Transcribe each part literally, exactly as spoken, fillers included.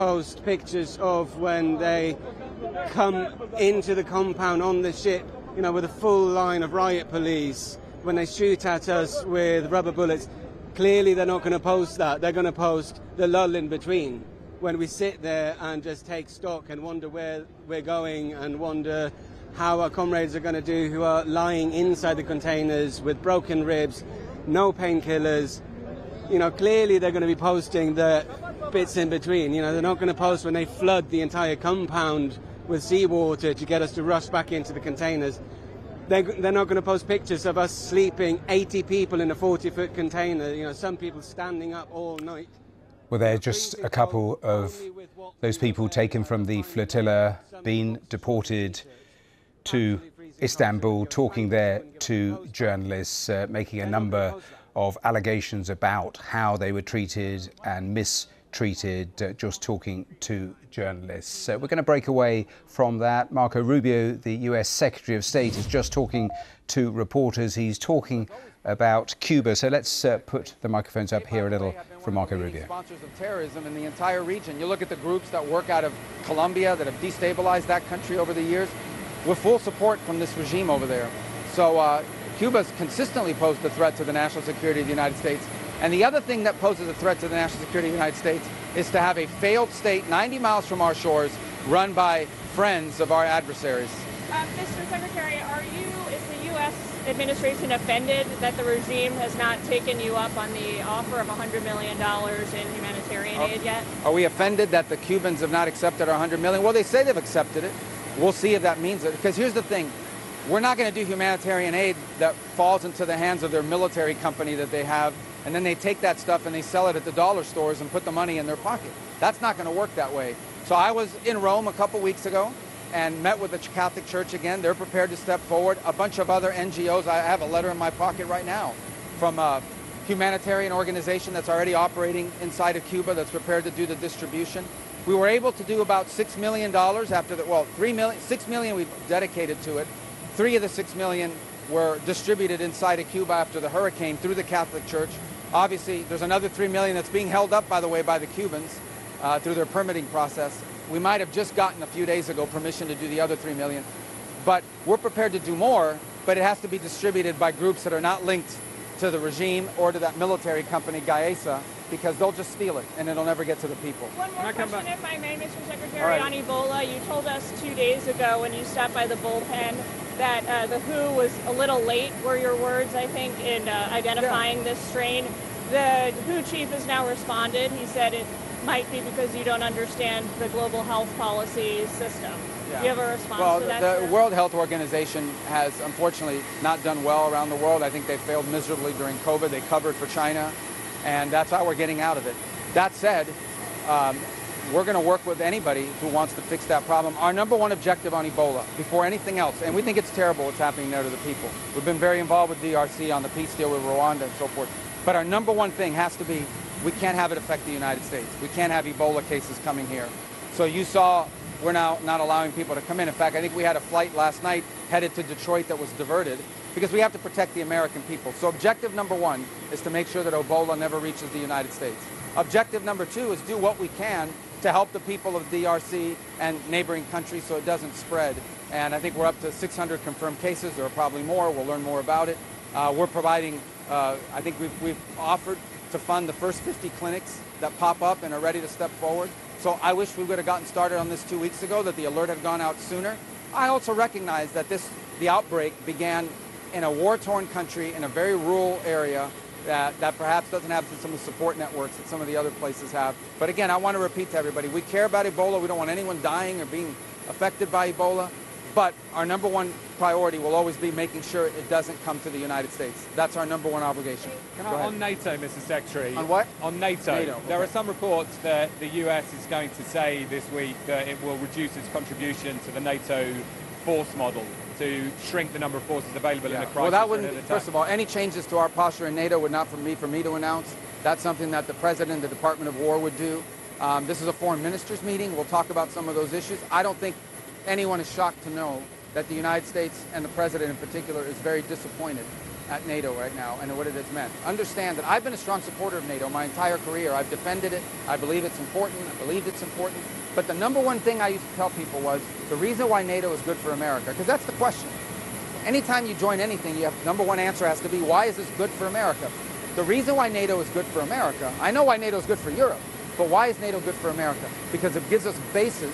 Post pictures of when they come into the compound on the ship, you know, with a full line of riot police, when they shoot at us with rubber bullets. Clearly they're not going to post that. They're going to post the lull in between, when we sit there and just take stock and wonder where we're going and wonder how our comrades are going to do who are lying inside the containers with broken ribs, no painkillers. You know, clearly they're going to be posting the bits in between. You know, they're not going to post when they flood the entire compound with seawater to get us to rush back into the containers. They're, they're not going to post pictures of us sleeping eighty people in a forty-foot container, you know, some people standing up all night. Well, they're just a couple of those people taken from the flotilla, being deported to Istanbul, talking there to journalists, uh, making a number of allegations about how they were treated and mistreated, uh, just talking to journalists. So we're going to break away from that. Marco Rubio, the U S Secretary of State, is just talking to reporters. He's talking about Cuba. So let's uh, put the microphones up here a little from Marco Rubio. Sponsors of terrorism in the entire region. You look at the groups that work out of Colombia that have destabilized that country over the years, with full support from this regime over there. So uh, Cuba's consistently posed a threat to the national security of the United States. And the other thing that poses a threat to the national security of the United States is to have a failed state ninety miles from our shores run by friends of our adversaries. Uh, Mister Secretary, are you, is the U S administration offended that the regime has not taken you up on the offer of one hundred million dollars in humanitarian are, aid yet? Are we offended that the Cubans have not accepted our one hundred million dollars? Well, they say they've accepted it. We'll see if that means it. Because here's the thing. We're not going to do humanitarian aid that falls into the hands of their military company that they have, and then they take that stuff and they sell it at the dollar stores and put the money in their pocket. That's not going to work that way. So I was in Rome a couple weeks ago and met with the Catholic Church again. They're prepared to step forward. A bunch of other N G Os. I have a letter in my pocket right now from a humanitarian organization that's already operating inside of Cuba that's prepared to do the distribution. We were able to do about six million dollars after the, well, three million, six million we've dedicated to it. Three of the six million were distributed inside of Cuba after the hurricane through the Catholic Church. Obviously, there's another three million that's being held up, by the way, by the Cubans uh, through their permitting process. We might have just gotten a few days ago permission to do the other three million. But we're prepared to do more, but it has to be distributed by groups that are not linked to the regime or to that military company, Gaesa, because they'll just steal it and it'll never get to the people. One more question, if I may, Mister Secretary, right. On Ebola. You told us two days ago when you stopped by the bullpen that uh, the W H O was a little late, were your words, I think, in uh, identifying yeah. this strain. The W H O chief has now responded. He said it might be because you don't understand the global health policy system. Yeah. Do you have a response well, to that? Well, the sir? World Health Organization has unfortunately not done well around the world. I think they failed miserably during COVID. They covered for China, and that's how we're getting out of it. That said, um, we're going to work with anybody who wants to fix that problem. Our number one objective on Ebola, before anything else, and we think it's terrible what's happening there to the people. We've been very involved with D R C on the peace deal with Rwanda and so forth. But our number one thing has to be, we can't have it affect the United States. We can't have Ebola cases coming here. So you saw we're now not allowing people to come in. In fact, I think we had a flight last night headed to Detroit that was diverted because we have to protect the American people. So objective number one is to make sure that Ebola never reaches the United States. Objective number two is do what we can to help the people of D R C and neighboring countries so it doesn't spread. And I think we're up to six hundred confirmed cases. There are probably more. We'll learn more about it. Uh, we're providing, uh, I think we've, we've offered to fund the first fifty clinics that pop up and are ready to step forward. So I wish we would have gotten started on this two weeks ago, that the alert had gone out sooner. I also recognize that this, the outbreak began in a war-torn country in a very rural area that, that perhaps doesn't have some of the support networks that some of the other places have. But again, I want to repeat to everybody, we care about Ebola. We don't want anyone dying or being affected by Ebola. But our number one priority will always be making sure it doesn't come to the United States. That's our number one obligation. Can I, on NATO, Mister Secretary. On what? On NATO. NATO okay. There are some reports that the U S is going to say this week that it will reduce its contribution to the NATO force model to shrink the number of forces available yeah. in a crisis. Well, that wouldn't, first of all, any changes to our posture in NATO would not for me, for me to announce. That's something that the President and the Department of War would do. Um, this is a foreign ministers meeting. We'll talk about some of those issues. I don't think anyone is shocked to know that the United States and the President in particular is very disappointed at NATO right now and what it has meant. Understand that I've been a strong supporter of NATO my entire career. I've defended it. I believe it's important. I believed it's important. But the number one thing I used to tell people was the reason why NATO is good for America, because that's the question. Anytime you join anything, you have number one answer has to be, why is this good for America? The reason why NATO is good for America, I know why NATO is good for Europe, but why is NATO good for America? Because it gives us bases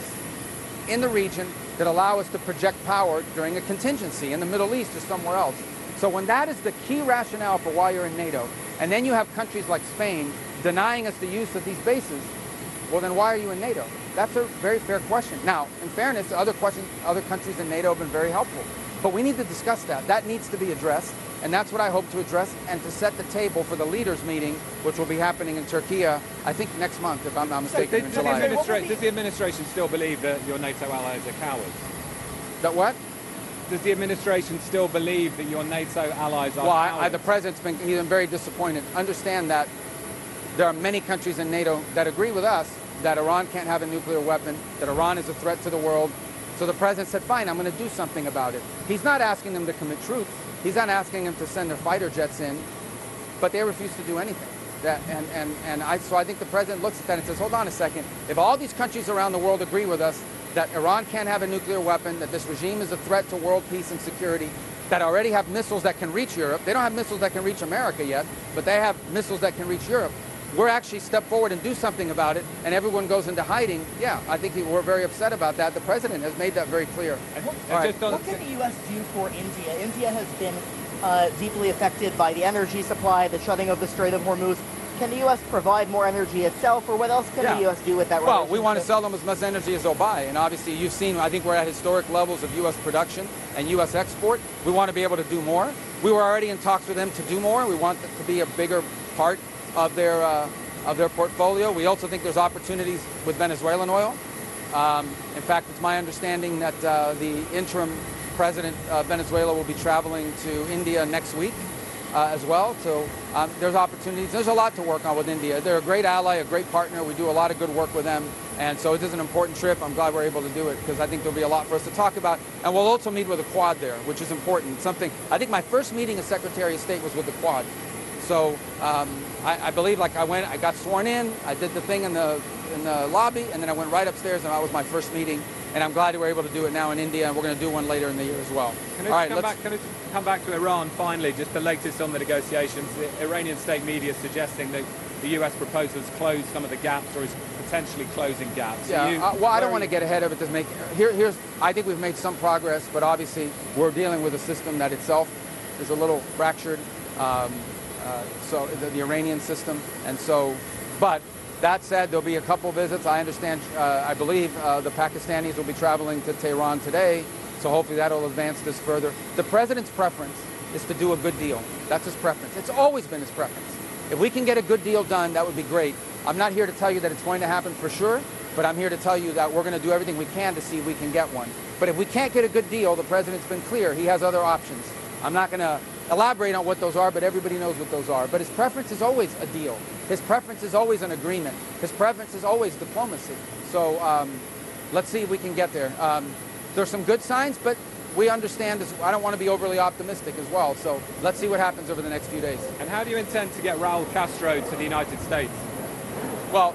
in the region that allow us to project power during a contingency in the Middle East or somewhere else. So when that is the key rationale for why you're in NATO, and then you have countries like Spain denying us the use of these bases, well then why are you in NATO? That's a very fair question. Now, in fairness, other questions, other countries in NATO have been very helpful. But we need to discuss that. That needs to be addressed, and that's what I hope to address and to set the table for the leaders' meeting, which will be happening in Turkey, I think next month, if I'm not mistaken, so, in does, July. the administra- does the administration still believe that your NATO allies are cowards? That what? Does the administration still believe that your NATO allies are well, cowards? Well, I, the president's been, he's been very disappointed. Understand that there are many countries in NATO that agree with us that Iran can't have a nuclear weapon, that Iran is a threat to the world. So the president said, fine, I'm going to do something about it. He's not asking them to commit troops. He's not asking them to send their fighter jets in, but they refuse to do anything. That, and and, and I, so I think the president looks at that and says, hold on a second. If all these countries around the world agree with us that Iran can't have a nuclear weapon, that this regime is a threat to world peace and security, that already have missiles that can reach Europe. They don't have missiles that can reach America yet, but they have missiles that can reach Europe. We're actually step forward and do something about it, and everyone goes into hiding. Yeah, I think we're very upset about that. The president has made that very clear. What, right. what can the U S do for India? India has been uh, deeply affected by the energy supply, the shutting of the Strait of Hormuz. Can the U S provide more energy itself, or what else can yeah. the U S do with that Well, we want to sell them as much energy as they'll buy, and obviously you've seen, I think we're at historic levels of U S production and U S export. We want to be able to do more. We were already in talks with them to do more. We want it to be a bigger part of their uh, of their portfolio. We also think there's opportunities with Venezuelan oil. Um, in fact, it's my understanding that uh, the interim president of Venezuela will be traveling to India next week uh, as well. So um, there's opportunities. There's a lot to work on with India. They're a great ally, a great partner. We do a lot of good work with them. And so it is an important trip. I'm glad we're able to do it because I think there'll be a lot for us to talk about. And we'll also meet with the Quad there, which is important. Something, I think my first meeting as Secretary of State was with the Quad. So um, I, I believe, like I went, I got sworn in, I did the thing in the in the lobby, and then I went right upstairs, and that was my first meeting. And I'm glad we were able to do it now in India, and we're going to do one later in the year as well. Can I, All right, come, let's, back, can I come back to Iran finally? Just the latest on the negotiations. The Iranian state media is suggesting that the U S proposal has closed some of the gaps, or is potentially closing gaps. Yeah. You, uh, well, I don't want to get ahead of it. To make here, here's. I think we've made some progress, but obviously we're dealing with a system that itself is a little fractured. Um, Uh, so the, the Iranian system, and so, but that said, there'll be a couple visits. I understand, uh, I believe uh, the Pakistanis will be traveling to Tehran today, so hopefully that'll advance this further. The president's preference is to do a good deal. That's his preference. It's always been his preference. If we can get a good deal done, that would be great. I'm not here to tell you that it's going to happen for sure, but I'm here to tell you that we're going to do everything we can to see if we can get one. But if we can't get a good deal, the president's been clear. He has other options. I'm not going to elaborate on what those are, but everybody knows what those are. But his preference is always a deal. His preference is always an agreement. His preference is always diplomacy. So um, let's see if we can get there. Um, there's some good signs, but we understand this. I don't want to be overly optimistic as well. So let's see what happens over the next few days. And how do you intend to get Raul Castro to the United States? Well,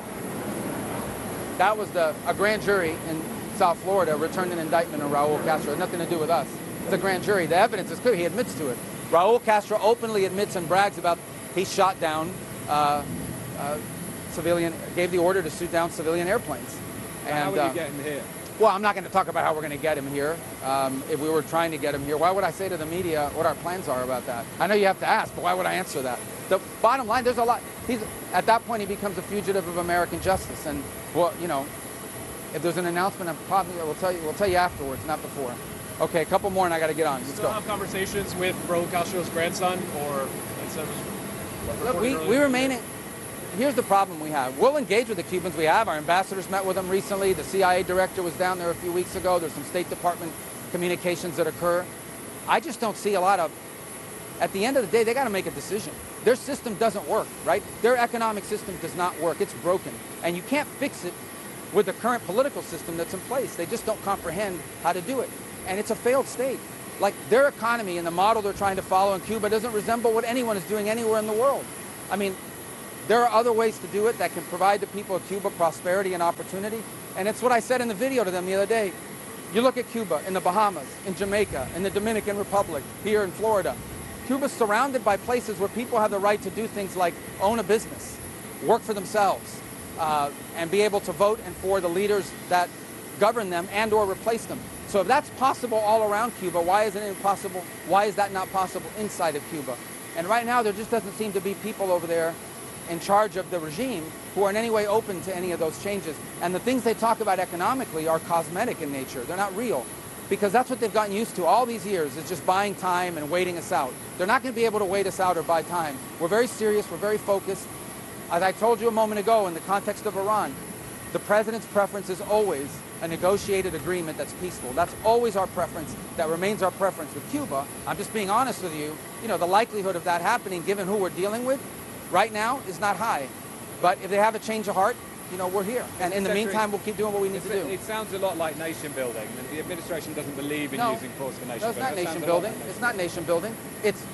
that was the a grand jury in South Florida returned an indictment on Raul Castro. It had nothing to do with us. It's a grand jury. The evidence is clear. He admits to it. Raul Castro openly admits and brags about he shot down uh, uh, civilian, gave the order to shoot down civilian airplanes. And how will uh, you get him here? Well, I'm not going to talk about how we're going to get him here. Um, if we were trying to get him here, why would I say to the media what our plans are about that? I know you have to ask, but why would I answer that? The bottom line, there's a lot. He's at that point he becomes a fugitive of American justice, and well, you know, if there's an announcement, I'm probably we'll tell you. We'll tell you afterwards, not before. Okay, a couple more, and I got to get on. Let's Still go. have conversations with Raul Castro's grandson, or instead of Look, we we remain. Here's the problem we have. We'll engage with the Cubans. We have. Our ambassadors met with them recently. The C I A director was down there a few weeks ago. There's some State Department communications that occur. I just don't see a lot of, at the end of the day, they got to make a decision. Their system doesn't work, right? Their economic system does not work. It's broken. And you can't fix it with the current political system that's in place. They just don't comprehend how to do it. And it's a failed state. Like, their economy and the model they're trying to follow in Cuba doesn't resemble what anyone is doing anywhere in the world. I mean, there are other ways to do it that can provide the people of Cuba prosperity and opportunity. And it's what I said in the video to them the other day. You look at Cuba, in the Bahamas, in Jamaica, in the Dominican Republic, here in Florida. Cuba's surrounded by places where people have the right to do things like own a business, work for themselves, uh, and be able to vote and for the leaders that govern them and or replace them. So if that's possible all around Cuba, why isn't it possible? Why is that not possible inside of Cuba? And right now, there just doesn't seem to be people over there in charge of the regime who are in any way open to any of those changes. And the things they talk about economically are cosmetic in nature. They're not real, because that's what they've gotten used to all these years, is just buying time and waiting us out. They're not going to be able to wait us out or buy time. We're very serious. We're very focused. As I told you a moment ago, in the context of Iran, the president's preference is always a negotiated agreement that's peaceful. That's always our preference. That remains our preference with Cuba. I'm just being honest with you. You know, the likelihood of that happening, given who we're dealing with right now, is not high. But if they have a change of heart, you know, we're here. And in the meantime, we'll keep doing what we need to do. It sounds a lot like nation building. And the administration doesn't believe in no, using force for nation no, it's building. not nation building. It's not nation building. It's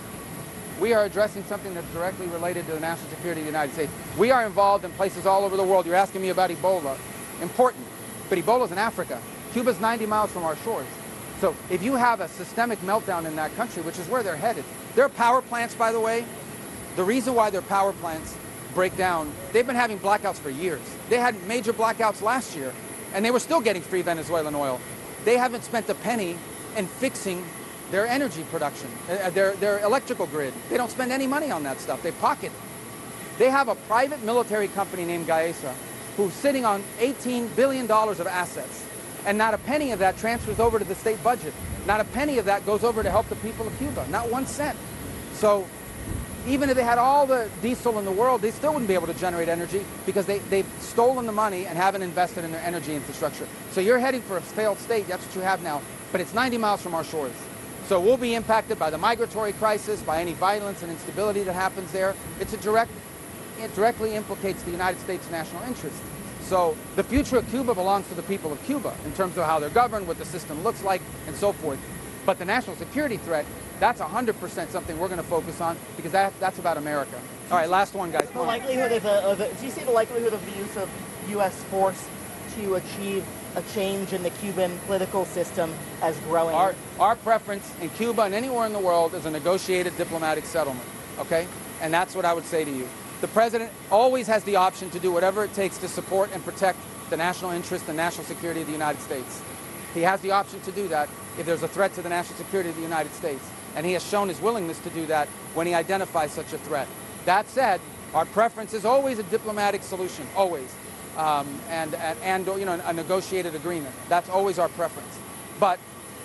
we are addressing something that's directly related to the national security of the United States. We are involved in places all over the world. You're asking me about Ebola. Important. But Ebola's in Africa. Cuba's ninety miles from our shores. So if you have a systemic meltdown in that country, which is where they're headed, their power plants, by the way, the reason why their power plants break down, they've been having blackouts for years. They had major blackouts last year, and they were still getting free Venezuelan oil. They haven't spent a penny in fixing their energy production, uh, their, their electrical grid. They don't spend any money on that stuff. They pocket it. They have a private military company named Gaesa who's sitting on eighteen billion dollars of assets, and not a penny of that transfers over to the state budget. Not a penny of that goes over to help the people of Cuba, not one cent. So even if they had all the diesel in the world, they still wouldn't be able to generate energy because they, they've stolen the money and haven't invested in their energy infrastructure. So you're heading for a failed state. That's what you have now. But it's ninety miles from our shores. So we'll be impacted by the migratory crisis, by any violence and instability that happens there. It's a direct, it directly implicates the United States' national interest. So the future of Cuba belongs to the people of Cuba in terms of how they're governed, what the system looks like, and so forth. But the national security threat, that's one hundred percent something we're going to focus on, because that, that's about America. All right, last one, guys. The likelihood of, a, of a, do you see the likelihood of the use of U S force to achieve a change in the Cuban political system as growing? Our, our preference in Cuba and anywhere in the world is a negotiated diplomatic settlement, okay? And that's what I would say to you. The president always has the option to do whatever it takes to support and protect the national interest and national security of the United States. He has the option to do that if there's a threat to the national security of the United States. And he has shown his willingness to do that when he identifies such a threat. That said, our preference is always a diplomatic solution, always. Um, and, and, and you know, a negotiated agreement. That's always our preference. But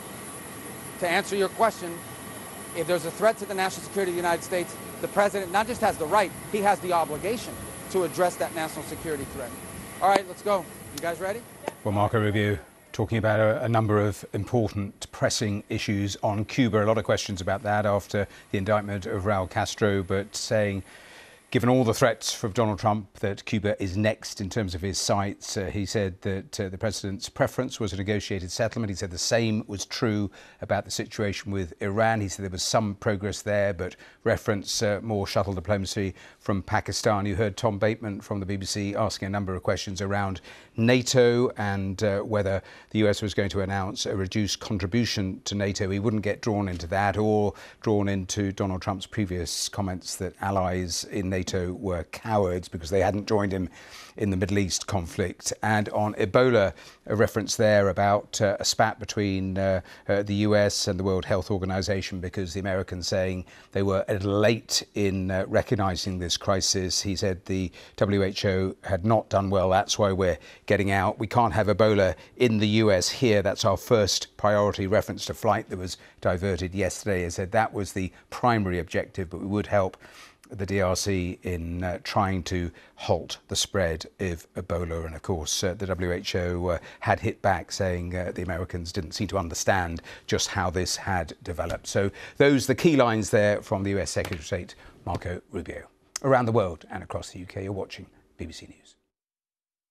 to answer your question, if there's a threat to the national security of the United States, the president not just has the right, he has the obligation to address that national security threat. All right, let's go. You guys ready? Well, Marco Rubio talking about a, a number of important pressing issues on Cuba. A lot of questions about that after the indictment of Raul Castro, but saying, given all the threats from Donald Trump, that Cuba is next in terms of his sights. Uh, he said that uh, the president's preference was a negotiated settlement. He said the same was true about the situation with Iran. He said there was some progress there, but reference uh, more shuttle diplomacy from Pakistan. You heard Tom Bateman from the B B C asking a number of questions around NATO and uh, whether the U S was going to announce a reduced contribution to NATO. He wouldn't get drawn into that or drawn into Donald Trump's previous comments that allies in NATO were cowards because they hadn't joined him in the Middle East conflict. And on Ebola, a reference there about uh, a spat between uh, uh, the U S and the World Health Organization because the Americans saying they were a little late in uh, recognizing this crisis. He said the W H O had not done well. That's why we're getting out. We can't have Ebola in the U S here. That's our first priority. Reference to flight that was diverted yesterday. He said that was the primary objective, but we would help the D R C in uh, trying to halt the spread of Ebola. And of course, uh, the W H O uh, had hit back saying uh, the Americans didn't seem to understand just how this had developed. So those are the key lines there from the U S Secretary of State, Marco Rubio. Around the world and across the U K, you're watching B B C News.